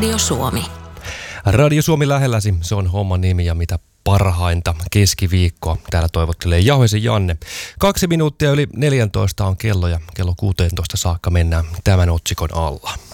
Radio Suomi. Radio Suomi lähelläsi, se on homman nimi ja mitä parhainta keskiviikkoa. Täällä toivottelee Jauhesi Janne. 2 minuuttia yli 14 on kello ja kello 16 saakka mennään tämän otsikon alla.